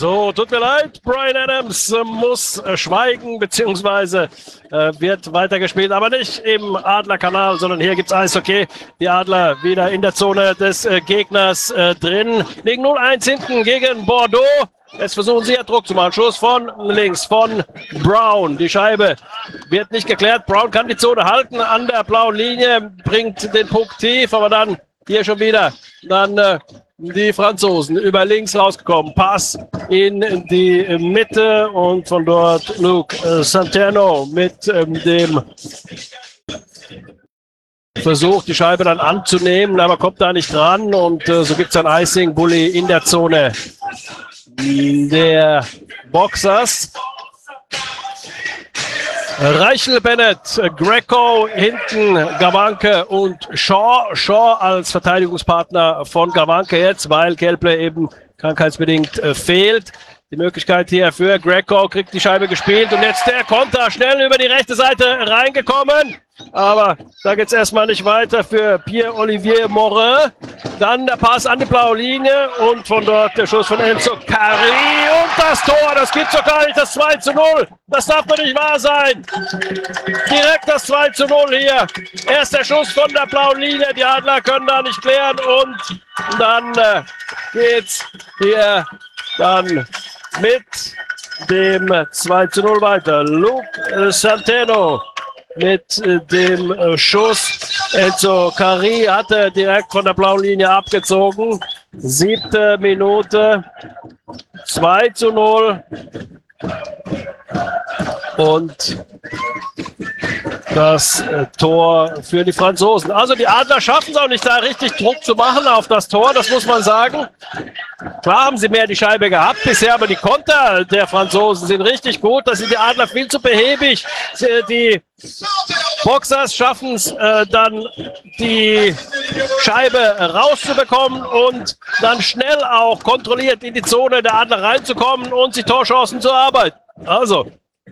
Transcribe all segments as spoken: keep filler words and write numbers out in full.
So, tut mir leid, Bryan Adams äh, muss äh, schweigen, beziehungsweise äh, wird weitergespielt, aber nicht im Adlerkanal, sondern hier gibt's Eishockey. Die Adler wieder in der Zone des äh, Gegners äh, drin, liegen null eins hinten gegen Bordeaux. Jetzt versuchen sie ja Druck zu machen. Schuss von links, von Brown. Die Scheibe wird nicht geklärt. Brown kann die Zone halten an der blauen Linie, bringt den Puck tief, aber dann hier schon wieder. Dann äh, die Franzosen über links rausgekommen. Pass in die Mitte und von dort Luke äh, Santeno mit ähm, dem Versuch, die Scheibe dann anzunehmen, aber kommt da nicht dran und äh, so gibt es ein Icing. Bully in der Zone der Boxers. Reichel, Bennett, Greco hinten, Gawanke und Shaw. Shaw als Verteidigungspartner von Gawanke jetzt, weil Kelple eben krankheitsbedingt äh, fehlt. Die Möglichkeit hier für Greco, kriegt die Scheibe gespielt und jetzt der Konter schnell über die rechte Seite reingekommen. Aber da geht es erstmal nicht weiter für Pierre-Olivier Morin. Dann der Pass an die blaue Linie und von dort der Schuss von Enzo Carri und das Tor, das gibt's doch gar nicht, das zwei zu null. Das darf doch nicht wahr sein. Direkt das zwei zu null hier. Erst der Schuss von der blauen Linie, die Adler können da nicht klären und dann äh, geht's hier dann mit dem zwei zu null weiter. Luke äh, Santeno mit äh, dem äh, Schuss. Enzo Carri hatte direkt von der blauen Linie abgezogen. Siebte Minute. zwei zu null. Und das äh, Tor für die Franzosen. Also die Adler schaffen es auch nicht, da richtig Druck zu machen auf das Tor, das muss man sagen. Klar haben sie mehr die Scheibe gehabt bisher, aber die Konter der Franzosen sind richtig gut. Da sind die Adler viel zu behäbig. Die Boxers schaffen es äh, dann, die Scheibe rauszubekommen und dann schnell auch kontrolliert in die Zone der Adler reinzukommen und die Torchancen zu erarbeiten. Also,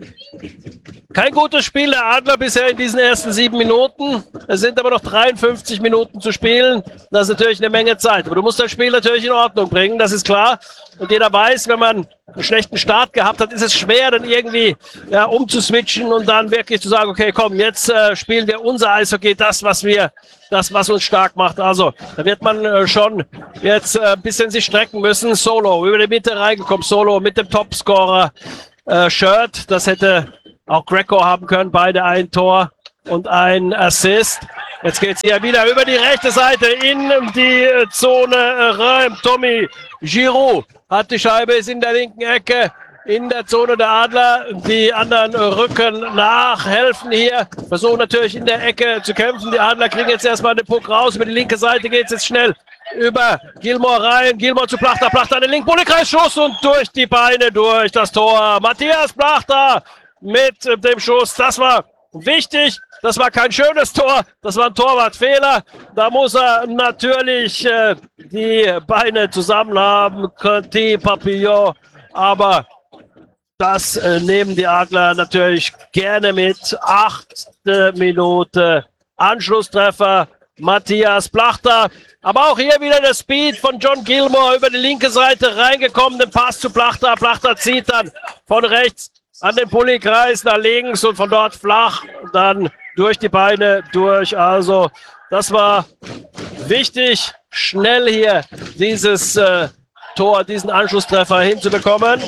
kein gutes Spiel der Adler bisher in diesen ersten sieben Minuten. Es sind aber noch dreiundfünfzig Minuten zu spielen. Das ist natürlich eine Menge Zeit. Aber du musst das Spiel natürlich in Ordnung bringen, das ist klar. Und jeder weiß, wenn man einen schlechten Start gehabt hat, ist es schwer, dann irgendwie ja, umzuswitchen und dann wirklich zu sagen, okay, komm, jetzt äh, spielen wir unser Eishockey, das, was wir, das, was uns stark macht. Also, da wird man äh, schon jetzt äh, ein bisschen sich strecken müssen. Solo, über die Mitte reingekommen, Solo mit dem Topscorer. Äh, Shirt, das hätte auch Greco haben können, beide ein Tor und ein Assist. Jetzt geht's hier wieder über die rechte Seite in die Zone rein. Tommy Giroux hat die Scheibe, ist in der linken Ecke in der Zone der Adler. Die anderen rücken nach, helfen hier, versuchen natürlich in der Ecke zu kämpfen. Die Adler kriegen jetzt erstmal den Puck raus. Über die linke Seite geht's jetzt schnell über Gilmore rein, Gilmore zu Plachter, Plachter an den linken Bulli-Kreis-Schuss und durch die Beine, durch das Tor. Matthias Plachter mit dem Schuss, das war wichtig, das war kein schönes Tor, das war ein Torwartfehler. Da muss er natürlich äh, die Beine zusammen haben, Conti, Papillon, aber das äh, nehmen die Adler natürlich gerne mit. Achte Minute, Anschlusstreffer, Matthias Plachter. Aber auch hier wieder der Speed von John Gilmore über die linke Seite reingekommen. Den Pass zu Plachter. Plachter zieht dann von rechts an den Bulli-Kreis nach links und von dort flach. Dann durch die Beine durch. Also das war wichtig, schnell hier dieses äh, Tor, diesen Anschlusstreffer hinzubekommen.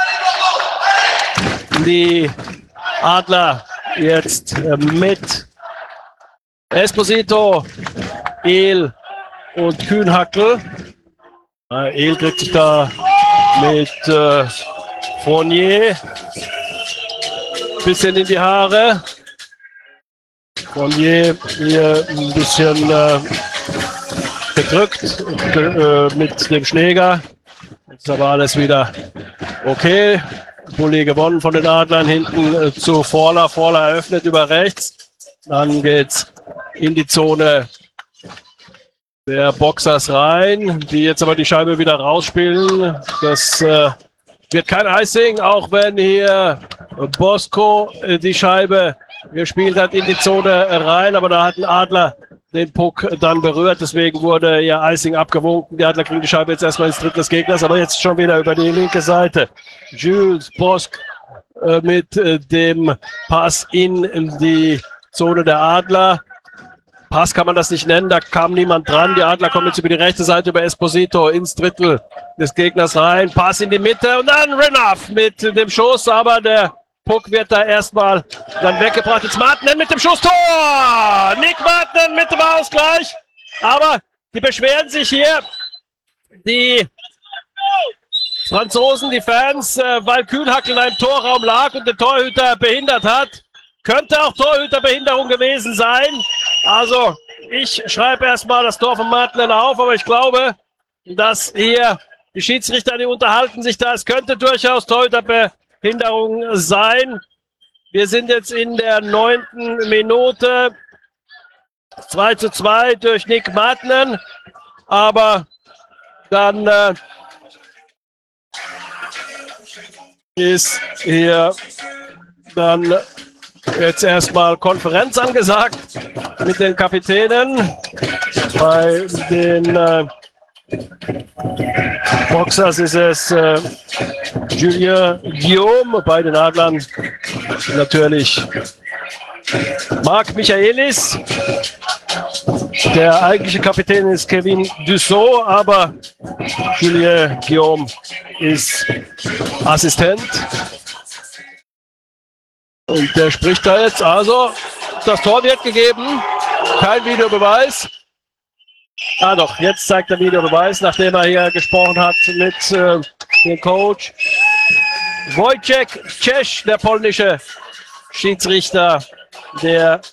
Die Adler jetzt äh, mit Esposito, El und Kühnhackel. Äh, El kriegt sich da mit äh, Fournier bisschen in die Haare. Fournier hier ein bisschen äh, gedrückt äh, mit dem Schläger. Jetzt ist aber alles wieder okay. Bulli gewonnen von den Adlern hinten äh, zu Forler. Forler eröffnet über rechts. Dann geht's in die Zone der Boxers rein, die jetzt aber die Scheibe wieder rausspielen. Das äh, wird kein Icing, auch wenn hier Bosco äh, die Scheibe gespielt hat in die Zone rein, aber da hat ein Adler den Puck dann berührt. Deswegen wurde ja Icing abgewunken. Die Adler kriegen die Scheibe jetzt erstmal ins Drittel des Gegners, aber jetzt schon wieder über die linke Seite. Jules Bosk äh, mit äh, dem Pass in, in die Zone der Adler. Pass kann man das nicht nennen, da kam niemand dran. Die Adler kommen jetzt über die rechte Seite über Esposito ins Drittel des Gegners rein. Pass in die Mitte und dann Renouf mit dem Schuss, aber der Puck wird da erstmal dann weggebracht. Jetzt Martinen mit dem Schuss. Tor! Nick Martinen mit dem Ausgleich. Aber die beschweren sich hier, die Franzosen, die Fans, äh, weil Kühnhackl in einem Torraum lag und den Torhüter behindert hat. Könnte auch Torhüterbehinderung gewesen sein. Also ich schreibe erstmal das Tor von Martinen auf, aber ich glaube, dass hier die Schiedsrichter, die unterhalten sich da. Es könnte durchaus Torhüterbehinderung Hinderung sein. Wir sind jetzt in der neunten Minute. zwei zu zwei durch Nick Martinen. Aber dann äh, ist hier dann jetzt erstmal Konferenz angesagt mit den Kapitänen. Bei den äh, Boxers ist es äh, Julien Guillaume, bei den Adlern natürlich Marc Michaelis. Der eigentliche Kapitän ist Kevin Dussault, aber Julien Guillaume ist Assistent. Und der spricht da jetzt, also das Tor wird gegeben, kein Videobeweis. Ah doch, jetzt zeigt der Videobeweis, nachdem er hier gesprochen hat mit äh, dem Coach. Wojciech Czesch, der polnische Schiedsrichter, der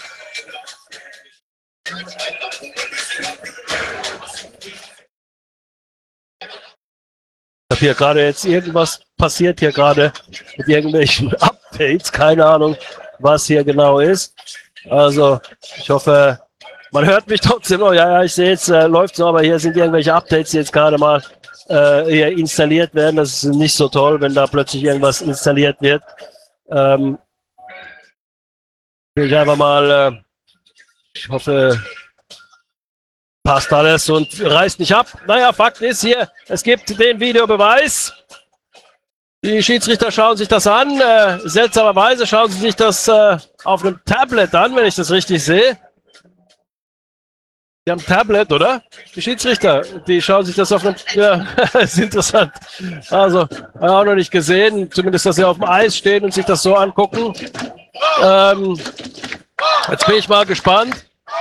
ich habe hier gerade jetzt irgendwas passiert hier gerade mit irgendwelchen Updates, keine Ahnung, was hier genau ist. Also ich hoffe, man hört mich trotzdem. Oh ja, ja, ich sehe jetzt, äh, läuft so, aber hier sind irgendwelche Updates, die jetzt gerade mal äh, hier installiert werden. Das ist nicht so toll, wenn da plötzlich irgendwas installiert wird. Ähm, will ich einfach mal, äh, ich hoffe, passt alles und reißt nicht ab. Naja, Fakt ist hier, es gibt den Videobeweis. Die Schiedsrichter schauen sich das an. Äh, seltsamerweise schauen sie sich das äh, auf einem Tablet an, wenn ich das richtig sehe. Die haben ein Tablet, oder? Die Schiedsrichter, die schauen sich das auf einem... Ja, ist interessant. Also, auch noch nicht gesehen. Zumindest, dass sie auf dem Eis stehen und sich das so angucken. Ähm, jetzt bin ich mal gespannt.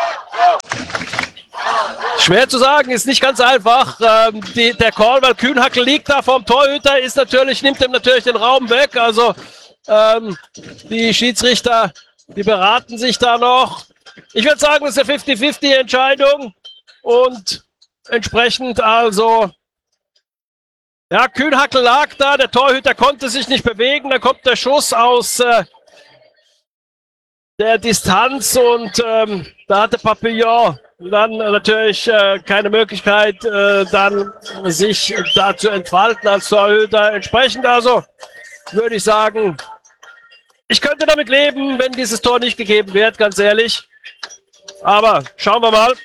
Schwer zu sagen, ist nicht ganz einfach. Ähm, die, der Call, weil Kühnhackl liegt da vom Torhüter, ist natürlich, nimmt ihm natürlich den Raum weg. Also, ähm, die Schiedsrichter, die beraten sich da noch. Ich würde sagen, das ist eine fünfzig fünfzig Entscheidung und entsprechend also, ja, Kühnhackl lag da, der Torhüter konnte sich nicht bewegen, dann kommt der Schuss aus äh, der Distanz und ähm, da hatte Papillon dann natürlich äh, keine Möglichkeit, äh, dann sich da zu entfalten als Torhüter. Entsprechend also würde ich sagen, ich könnte damit leben, wenn dieses Tor nicht gegeben wird, ganz ehrlich. Aber schauen wir mal.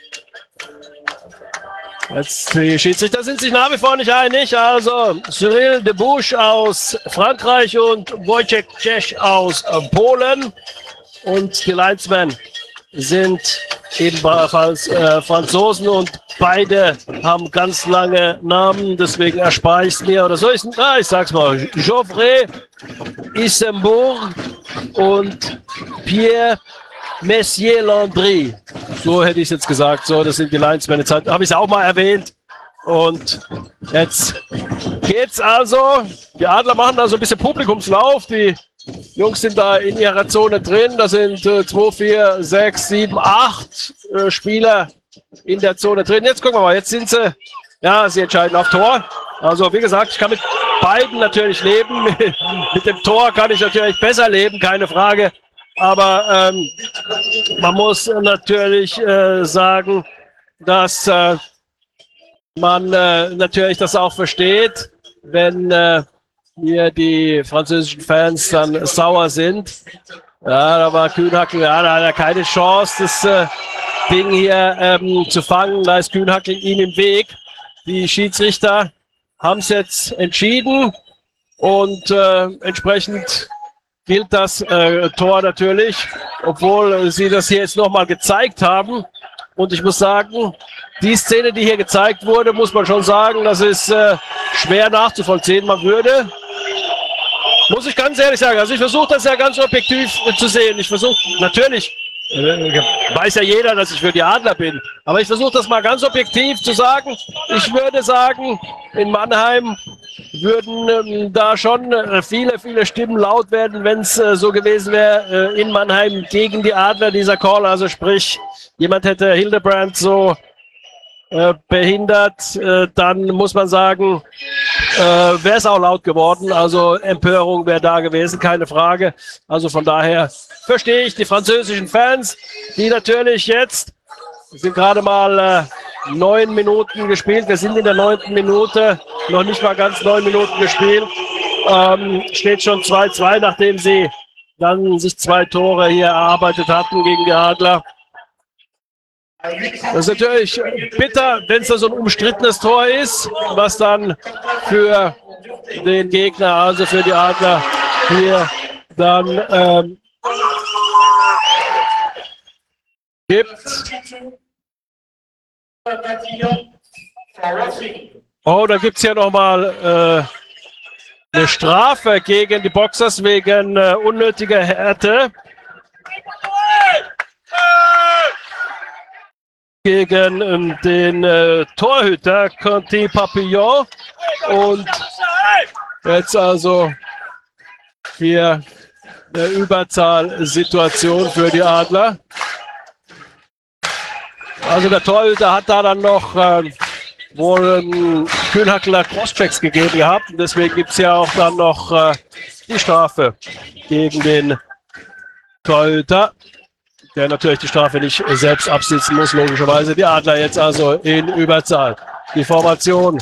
Jetzt, die Schiedsrichter sind sich nach wie vor nicht einig. Also Cyril Debouche aus Frankreich und Wojciech Czesch aus Polen. Und die Linesmen sind ebenfalls äh, Franzosen und beide haben ganz lange Namen. Deswegen erspare ich es mir. Oder so ist es. Ah, ich sag's mal. Geoffrey Issembourg und Pierre Messier-Landry. So hätte ich es jetzt gesagt. So, das sind die Linesmen. Jetzt habe ich es auch mal erwähnt. Und jetzt geht's also. Die Adler machen also ein bisschen Publikumslauf. Die Jungs sind da in ihrer Zone drin. Da sind äh, zwei, vier, sechs, sieben, acht äh, Spieler in der Zone drin. Jetzt gucken wir mal. Jetzt sind sie, ja, sie entscheiden auf Tor. Also, wie gesagt, ich kann mit beiden natürlich leben. Mit dem Tor kann ich natürlich besser leben, keine Frage. Aber ähm, man muss natürlich äh, sagen, dass äh, man äh, natürlich das auch versteht, wenn äh, hier die französischen Fans dann sauer sind. Ja, da war Kühnhackl, ja, da hat er keine Chance, das äh, Ding hier ähm, zu fangen. Da ist Kühnhackl ihm im Weg. Die Schiedsrichter haben es jetzt entschieden und äh, entsprechend gilt das äh, Tor natürlich, obwohl sie das hier jetzt nochmal gezeigt haben. Und ich muss sagen, die Szene, die hier gezeigt wurde, muss man schon sagen, das ist äh, schwer nachzuvollziehen. Man würde, muss ich ganz ehrlich sagen, also ich versuche das ja ganz objektiv äh, zu sehen. Ich versuche natürlich, äh, weiß ja jeder, dass ich für die Adler bin, aber ich versuche das mal ganz objektiv zu sagen. Ich würde sagen, in Mannheim würden ähm, da schon äh, viele, viele Stimmen laut werden, wenn es äh, so gewesen wäre äh, in Mannheim gegen die Adler, dieser Call. Also sprich, jemand hätte Hildebrand so äh, behindert, äh, dann muss man sagen, äh, wäre es auch laut geworden. Also Empörung wäre da gewesen, keine Frage. Also von daher verstehe ich die französischen Fans, die natürlich jetzt, es sind gerade mal äh, neun Minuten gespielt, wir sind in der neunten Minute, noch nicht mal ganz neun Minuten gespielt, ähm, steht schon zwei zwei, nachdem sie dann sich zwei Tore hier erarbeitet hatten gegen die Adler. Das ist natürlich bitter, wenn es da so ein umstrittenes Tor ist, was dann für den Gegner, also für die Adler, hier dann ähm, gibt. Oh, da gibt es ja nochmal äh, eine Strafe gegen die Boxers wegen äh, unnötiger Härte. Gegen ähm, den äh, Torhüter Conti Papillon. Und jetzt also hier eine Überzahlsituation für die Adler. Also der Torhüter hat da dann noch äh, wohl einen Kühnhackler Crosschecks gegeben gehabt. Und deswegen gibt es ja auch dann noch äh, die Strafe gegen den Torhüter, der natürlich die Strafe nicht selbst absitzen muss, logischerweise. Die Adler jetzt also in Überzahl. Die Formation.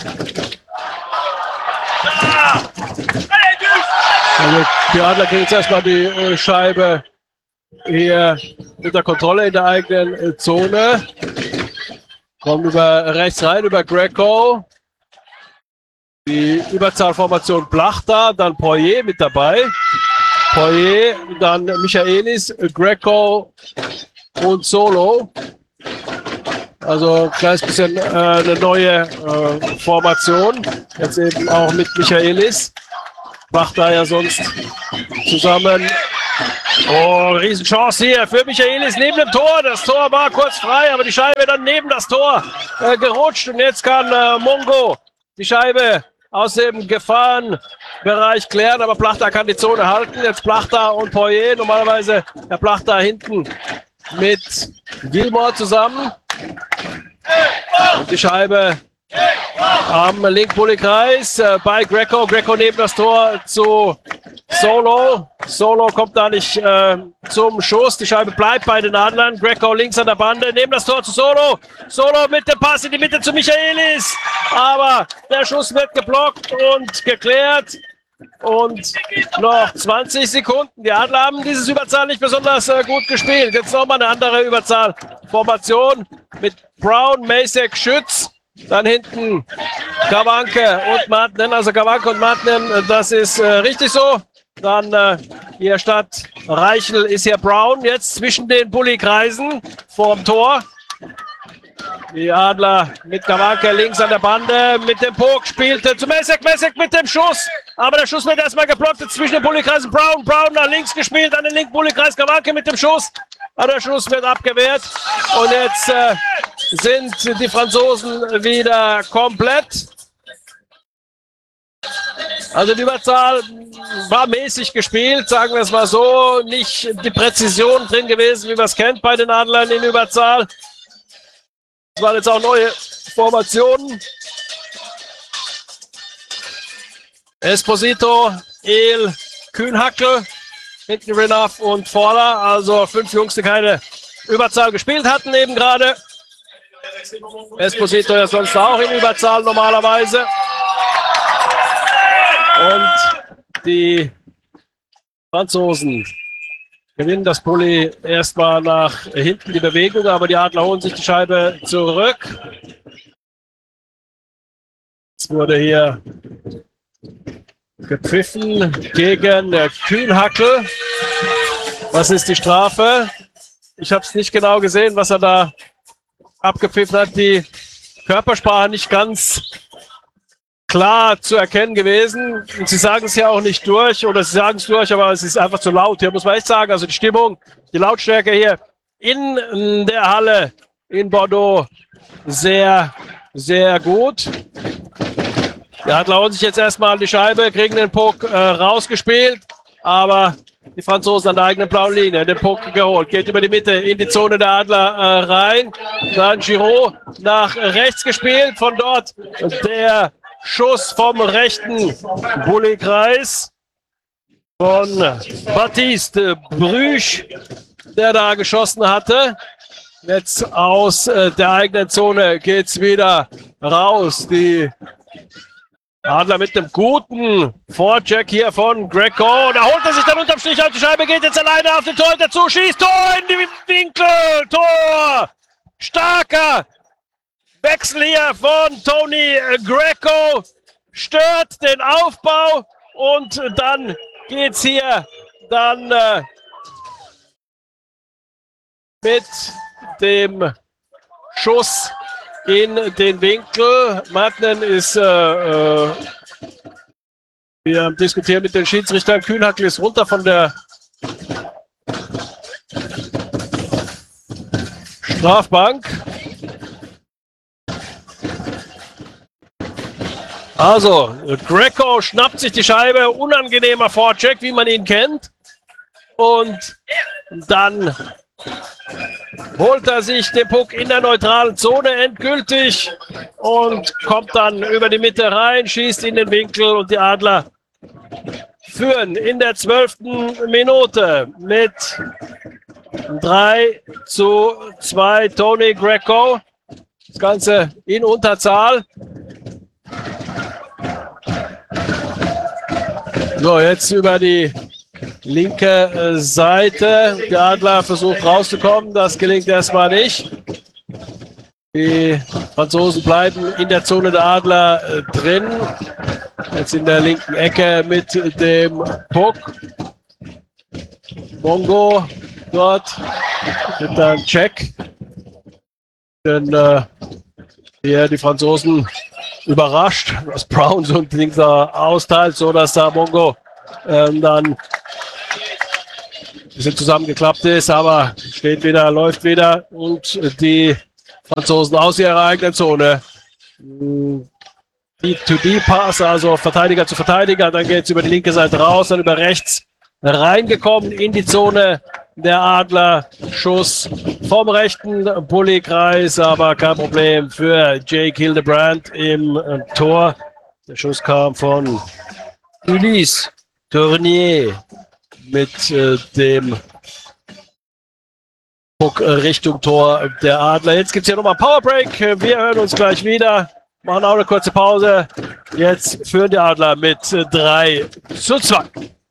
Also die Adler kriegen jetzt erstmal die äh, Scheibe hier unter Kontrolle in der eigenen äh, Zone. Kommen über rechts rein, über Greco. Die Überzahlformation Plachta, dann Poirier mit dabei. Poirier, dann Michaelis, Greco und Solo. Also ein kleines bisschen äh, eine neue äh, Formation. Jetzt eben auch mit Michaelis. Macht da ja sonst zusammen. Oh, Riesenchance hier für Michaelis neben dem Tor. Das Tor war kurz frei, aber die Scheibe dann neben das Tor äh, gerutscht. Und jetzt kann äh, Mungo die Scheibe aus dem Gefahrenbereich klären, aber Plachta kann die Zone halten. Jetzt Plachta und Poirier, normalerweise der Plachta hinten mit Gilmore zusammen. Und die Scheibe am Link-Bulli-Kreis äh, bei Greco. Greco neben das Tor zu Solo. Solo kommt da nicht äh, zum Schuss. Die Scheibe bleibt bei den Adlern. Greco links an der Bande. Neben das Tor zu Solo. Solo mit dem Pass in die Mitte zu Michaelis. Aber der Schuss wird geblockt und geklärt. Und noch zwanzig Sekunden. Die Adler haben dieses Überzahl nicht besonders äh, gut gespielt. Jetzt nochmal eine andere Überzahlformation mit Brown, Masek, Schütz. Dann hinten Kawanke und Martinen, also Kawanke und Martinen, das ist äh, richtig so. Dann äh, hier statt Reichel ist hier Brown, jetzt zwischen den Bulli-Kreisen vorm Tor. Die Adler mit Kawanke links an der Bande, mit dem Puck spielte zu Mesek, Mesek mit dem Schuss. Aber der Schuss wird erstmal geblockt, jetzt zwischen den Bulli-Kreisen Brown, Brown nach links gespielt, an den linken Bulli-Kreis Kawanke mit dem Schuss. Aber der Schuss wird abgewehrt und jetzt äh, sind die Franzosen wieder komplett. Also die Überzahl war mäßig gespielt, sagen wir es mal so. Nicht die Präzision drin gewesen, wie man es kennt bei den Adlern in Überzahl. Es waren jetzt auch neue Formationen. Esposito, El, Kühnhackl, hinten Renaf und Forler. Also fünf Jungs, die keine Überzahl gespielt hatten eben gerade. Esposito ja sonst auch in Überzahl normalerweise. Und die Franzosen gewinnen das Bulli erstmal nach hinten die Bewegung, aber die Adler holen sich die Scheibe zurück. Es wurde hier gepfiffen gegen Kühnhackel. Was ist die Strafe? Ich habe es nicht genau gesehen, was er da abgepfiffen hat. Die Körpersprache nicht ganz klar zu erkennen gewesen. Und sie sagen es ja auch nicht durch, oder sie sagen es durch, aber es ist einfach zu laut. Hier muss man echt sagen, also die Stimmung, die Lautstärke hier in der Halle in Bordeaux sehr, sehr gut. Die Adler holen sich jetzt erstmal die Scheibe, kriegen den Puck äh, rausgespielt, aber die Franzosen an der eigenen blauen Linie, den Puck geholt, geht über die Mitte in die Zone der Adler äh, rein. Dann Giraud nach rechts gespielt, von dort der Schuss vom rechten Bulli-Kreis von Baptiste Brüch, der da geschossen hatte. Jetzt aus äh, der eigenen Zone geht's wieder raus. Die Adler mit einem guten Vorcheck hier von Greco. Da holt er sich dann unterm Strich auf die Scheibe, geht jetzt alleine auf den Torhüter zu, schießt Tor in die Winkel. Tor! Starker Wechsel hier von Tony Greco. Stört den Aufbau und dann geht's hier dann äh, mit dem Schuss in den Winkel. Madden ist, äh, äh, wir diskutieren mit den Schiedsrichtern. Kühnhackel ist runter von der Strafbank. Also, Greco schnappt sich die Scheibe, unangenehmer Vorcheck, wie man ihn kennt. Und dann holt er sich den Puck in der neutralen Zone endgültig und kommt dann über die Mitte rein, schießt in den Winkel und die Adler führen in der zwölften Minute mit drei zu zwei. Tony Greco, das Ganze in Unterzahl. So, jetzt über die linke Seite. Der Adler versucht rauszukommen. Das gelingt erstmal nicht. Die Franzosen bleiben in der Zone der Adler äh, drin. Jetzt in der linken Ecke mit dem Puck. Mongo dort mit einem Check. Denn äh, hier die Franzosen überrascht, dass Brown so ein Ding da austeilt, so dass da Mongo ähm, dann ein bisschen zusammengeklappt ist, aber steht wieder, läuft wieder und die Franzosen aus ihrer eigenen Zone. D-to-D-Pass, also Verteidiger zu Verteidiger, dann geht es über die linke Seite raus, dann über rechts reingekommen in die Zone der Adler. Schuss vom rechten Bulli-Kreis, aber kein Problem für Jake Hildebrand im Tor. Der Schuss kam von Ulysse Tournier mit äh, dem Puck Richtung Tor der Adler. Jetzt gibt es hier nochmal Powerbreak. Wir hören uns gleich wieder. Machen auch eine kurze Pause. Jetzt führen die Adler mit drei zu zwei.